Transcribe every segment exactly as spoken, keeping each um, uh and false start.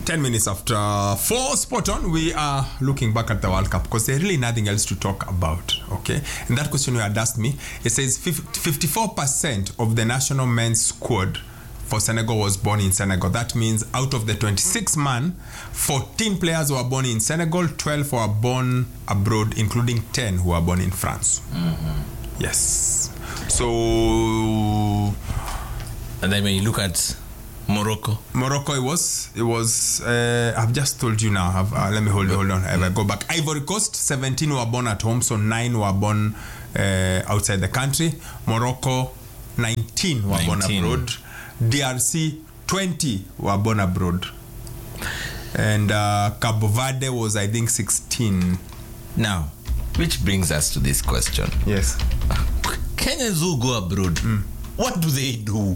ten minutes after four, spot on. We are looking back at the World Cup because there's really nothing else to talk about, okay? And that question you had asked me, it says fifty-four percent of the national men's squad for Senegal was born in Senegal. That means out of the twenty-six man, fourteen players were born in Senegal, twelve were born abroad, including ten who were born in France. Mm-hmm. Yes. So... And then when you look at Morocco. Morocco, it was, it was, uh, I've just told you now, I've, uh, let me hold, hold on, I go back. Ivory Coast, seventeen were born at home, so nine were born uh, outside the country. Morocco, nineteen were nineteen. Born abroad. D R C, twenty were born abroad. And uh, Cabo Verde was, I think, sixteen. Now, which brings us to this question. Yes. Kenyans who go abroad, mm. what do they do?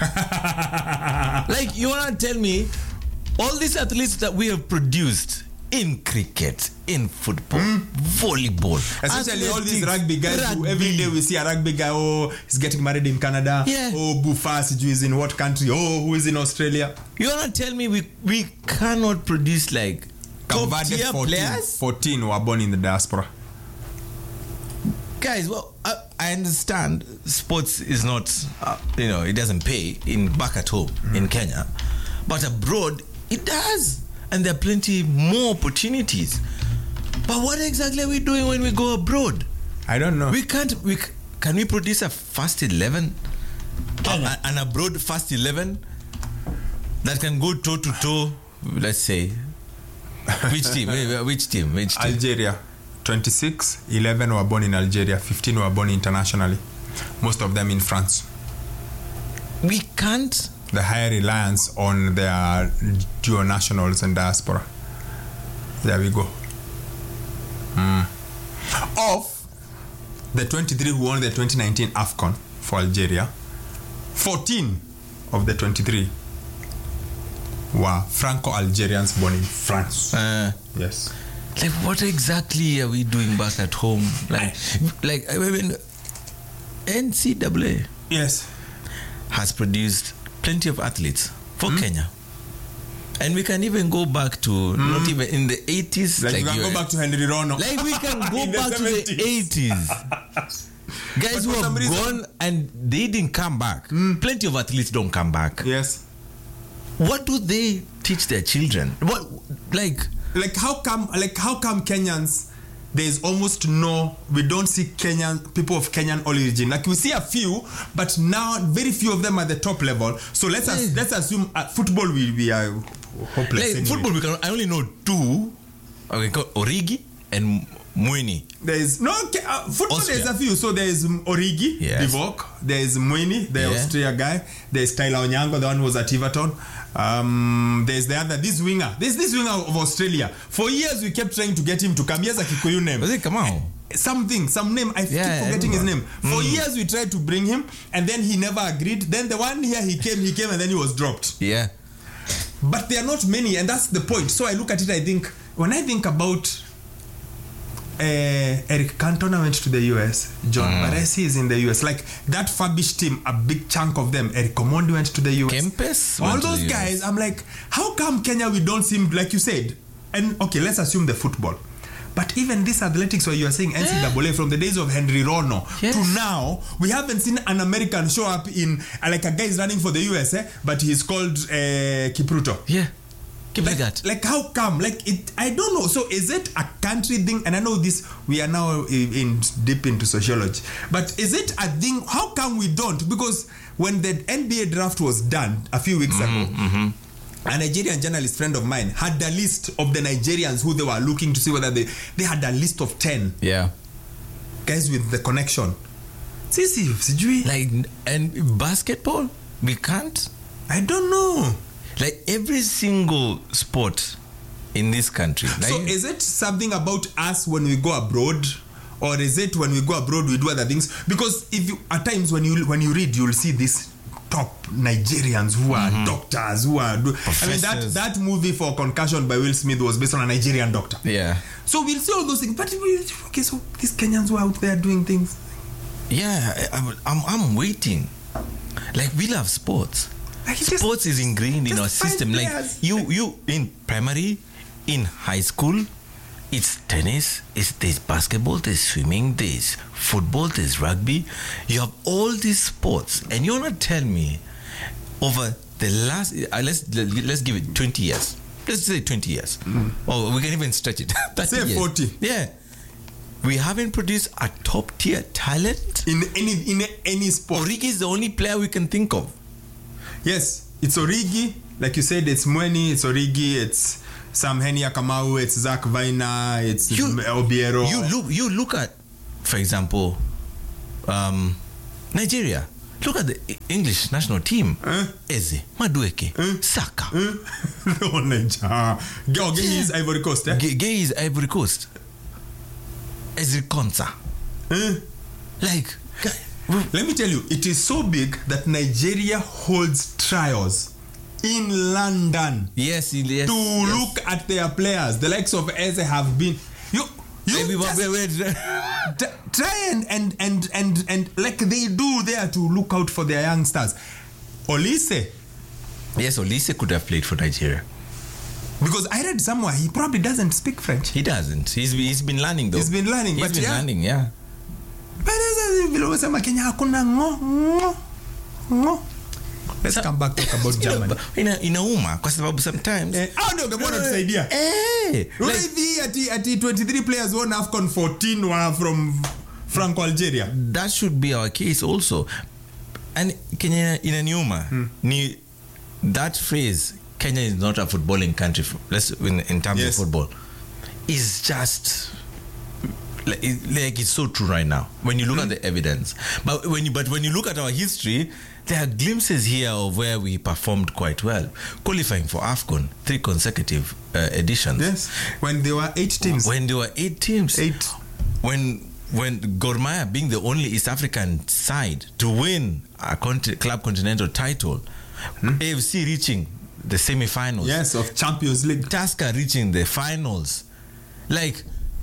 Like, you want to tell me all these athletes that we have produced in cricket, in football, mm. volleyball, especially all these rugby guys rugby. Who every day we see a rugby guy, oh, he's getting married in Canada, yeah. oh, Bufas is in what country, oh, who is in Australia. You want to tell me we we cannot produce like top tier players? fourteen were born in the diaspora. Guys, well, I, I understand sports is not, uh, you know, it doesn't pay in back at home mm. in Kenya, but abroad it does, and there are plenty more opportunities. But what exactly are we doing when we go abroad? I don't know. We can't. We can we produce a first eleven, uh, an abroad first eleven that can go toe to toe? Let's say, which team? Which team? Which team? Algeria. twenty-six, eleven were born in Algeria, fifteen were born internationally, most of them in France. We can't. The higher reliance on their dual nationals and diaspora. There we go. Mm. Of the twenty-three who won the twenty nineteen AFCON for Algeria, fourteen of the twenty-three were Franco-Algerians born in France. Uh, yes. Like, what exactly are we doing back at home? Like, like I mean, N C double A yes has produced plenty of athletes for mm. Kenya, and we can even go back to mm. not even in the eighties. Like, like we can go back to Henry Rono. Like we can go back the to the eighties. Guys who have gone and they didn't come back. Mm. Plenty of athletes don't come back. Yes. What do they teach their children? What like? Like how come like how come Kenyans there's almost no we don't see Kenyan people of Kenyan origin. Like we see a few, but now very few of them at the top level. So let's yeah. as, let's assume at football we we are hopeless. Like anyway. Football we can I only know two. Okay, Origi and Mwini. There is no uh, football. Austria. There's a few. So there is Origi, yes. Divock. There is Mwini, the yeah. Austria guy. There is Tyler Onyango, the one who was at Everton. Um, there's the other, this winger. There's this winger of Australia. For years we kept trying to get him to come. He has a Kikuyu name. Was it Kamau? Something, some name. I yeah, keep forgetting his name. For mm. years we tried to bring him, and then he never agreed. Then the one here he came, he came, and then he was dropped. Yeah. But there are not many, and that's the point. So I look at it. I think when I think about. Uh, Eric Cantona went to the U S. John mm. Baresi is in the U S. Like that Fabish team, a big chunk of them. Eric Omondi went to the U S. Kempes all those guys. I'm like, how come Kenya we don't seem like you said? And okay, let's assume the football. But even this athletics where you are saying N C double A from the days of Henry Rono yes. to now, we haven't seen an American show up in uh, like a guy is running for the U S, eh? But he's called uh, Kipruto. Yeah. Like, that. like how come like it I don't know. So is it a country thing? And I know this we are now in, in deep into sociology, but is it a thing? How come we don't? Because when the N B A draft was done a few weeks mm-hmm, ago mm-hmm. a Nigerian journalist friend of mine had a list of the Nigerians who they were looking to see whether they they had a list of ten yeah guys with the connection. Sisi sijui like and basketball we can't. I don't know. Like every single sport in this country. Like, so is it something about us when we go abroad, or is it when we go abroad we do other things? Because if you at times when you when you read you'll see these top Nigerians who are mm-hmm. doctors who are do- I mean that that movie for Concussion by Will Smith was based on a Nigerian doctor. Yeah. So we'll see all those things. But we, okay, so these Kenyans who are out there doing things. Yeah, I, I'm I'm waiting. Like we love sports. Like, just- Sports is ingrained in just our five system. Like players. you, you in primary, in high school, it's tennis, it's there's basketball, there's swimming, there's football, there's rugby. You have all these sports, and you're not tell me over the last uh, let's let's give it twenty years. Let's say twenty years, mm. or we can even stretch it. Say years. forty. Yeah, we haven't produced a top tier talent in any in any sport. Origi is the only player we can think of. Yes, it's Origi. Like you said, it's Mweni, it's Origi, it's Sam Henia Kamau, it's Zach Vaina, it's You- Obiero. You look, you look at, for example, um, Nigeria. Look at the E- English national team. Eh? Eze, Madueke, Eh? Saka. no, Nigeria. Gay is Ivory Coast, eh? G- Gay is Ivory Coast. Ezri Konsa. Eh? Like, Let me tell you, it is so big that Nigeria holds trials in London yes, yes. to yes. look at their players. The likes of Eze have been. You, you Maybe, just wait, wait, wait. t- try and, and and and and like they do there to look out for their youngsters. Olise, Yes, Olise could have played for Nigeria. because I read somewhere he probably doesn't speak French. He doesn't. He's he's been learning though. He's been learning, He's but been yeah. learning, yeah. But vile umesema Kenya hakuna ngo ngo ngo. Let's come back talk about Germany. Ina inauma kwa sababu sometimes Eh, hao ndio ungekuwa unatusaidia. eh like, Hivi ati ati twenty-three players won AFCON fourteen were from Franco Algeria. that should be our case also. And Kenya inaniuma hmm. ni that phrase Kenya is not a footballing country. Let's in, in terms Yes. of football, is just like, it- like it's so true right now when you look at the evidence. But when you but when you look at our history, there are glimpses here of where we performed quite well, qualifying for AFCON three consecutive uh, editions. Yes, when there were eight teams. When there were eight teams, Eight. when when Gor Mahia being the only East African side to win a conti- club continental title, Hmm. A F C reaching the semi-finals, Yes, of Champions League. Tusker reaching the finals, like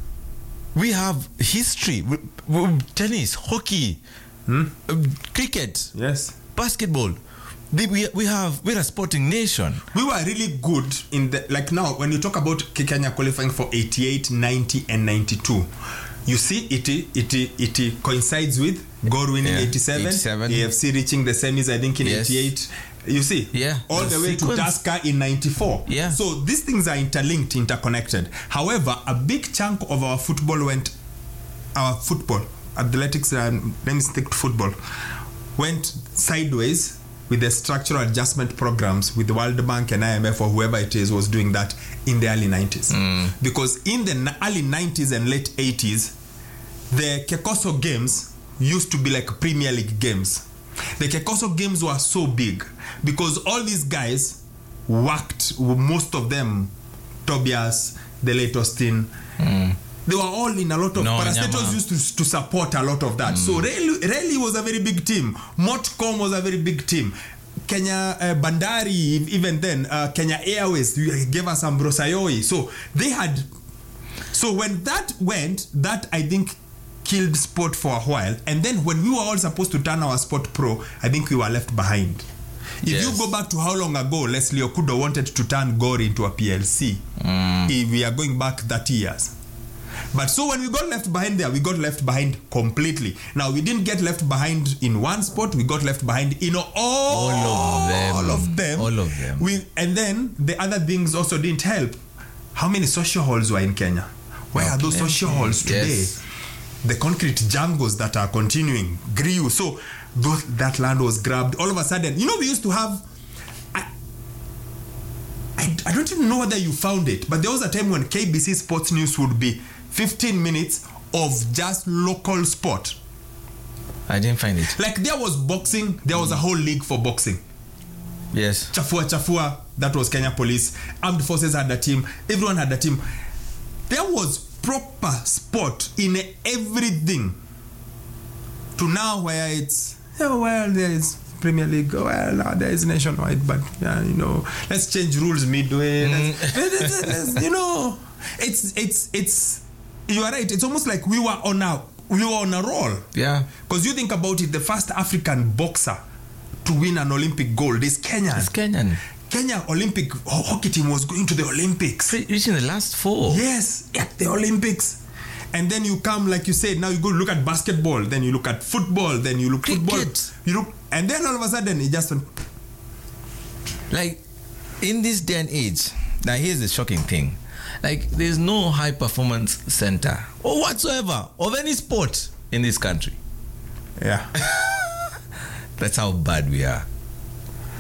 we have history. We, we, tennis, hockey, Hmm? uh, cricket, Yes. basketball. The- we, we have we're a sporting nation. We were really good in the like now when you talk about Kenya qualifying for eighty-eight, ninety and ninety-two, you see it it it, it coincides with Gor winning Yeah, eighty-seven, eighty-seven. A F C reaching the semis I think in Yes. eighty-eight. You see, Yeah, all the the way sequence. to Tusker in ninety-four. Yeah. So these things are interlinked, interconnected. However, a big chunk of our football went, our football, athletics, and let me stick to football, went sideways with the structural adjustment programs with the World Bank and I M F or whoever it is was doing that in the early nineties. Because in the n- early nineties and late eighties, the Kekoso games used to be like Premier League games. The Kekoso games were so big because all these guys worked, most of them, Tobias, the late Austin, they were all in a lot of No, parastatals Nyama. used to, to support a lot of that. So Rally, Rally was a very big team. Motcom was a very big team. Kenya uh, Bandari, even then, uh, Kenya Airways you gave us Ambrose Ayoi. So they had. So when that went, that I think killed sport for a while. And then when we were all supposed to turn our sport pro, I think we were left behind. If Yes. you go back to how long ago Leslie Okudo wanted to turn Gor into a P L C, if we are going back thirty years. But so when we got left behind there, we got left behind completely. Now, we didn't get left behind in one sport, we got left behind in all, All of them. All of them. All of them. We, and then the other things also didn't help. How many social halls were in Kenya? Where Oh, are those plenty. social halls today? Yes. The concrete jungles that are continuing grew. So those, that land was grabbed. All of a sudden, you know, we used to have. I, I, I don't even know whether you found it, but there was a time when K B C Sports News would be fifteen minutes of just local sport. I didn't find it. Like there was boxing, there was a whole league for boxing. Yes. Chafua Chafua, that was Kenya Police. Armed Forces had a team. Everyone had a team. There was proper sport in everything. To now where it's, oh, well, there is Premier League. Oh, well, now there is nationwide. But, yeah, you know, let's change rules midway. Let's, let's, let's, you know, it's, it's, it's, you are right. It's almost like we were on a, we were on a roll. Yeah. Because you think about it, the first African boxer to win an Olympic gold is Kenyan. It's Kenyan. Kenya Olympic hockey team was going to the Olympics. Reaching the last four. Yes, at the Olympics. And then you come, like you said, now you go look at basketball, then you look at football, then you look Cricket. football. You look, and then all of a sudden it just went. Like, in this day and age, now here's the shocking thing. Like, there's no high performance center or whatsoever of any sport in this country. Yeah. That's how bad we are.